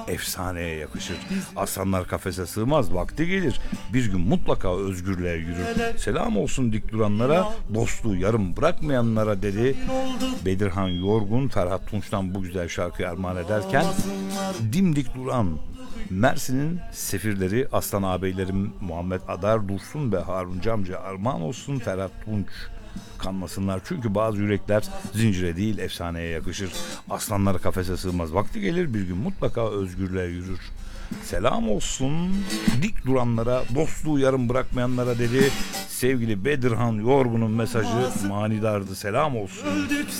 efsaneye yakışır. Aslanlar kafese sığmaz, vakti gelir. Bir gün mutlaka özgürlüğe yürür. Selam olsun dik duranlara, dostluğu yarım bırakmayanlara dedi. Bedirhan Yorgun, Ferhat Tunç'tan bu güzel şarkıyı armağan ederken dimdik duran Mersin'in sefirleri Aslan ağabeylerim Muhammed Adar Dursun ve Harun Camcı armağan olsun. Ferhat Tunç kanmasınlar çünkü bazı yürekler zincire değil efsaneye yakışır. Aslanlar kafese sığmaz, vakti gelir bir gün mutlaka özgürlüğe yürür. Selam olsun dik duranlara, dostluğu yarım bırakmayanlara dedi. Sevgili Bedirhan Yorgun'un mesajı manidardı. Selam olsun.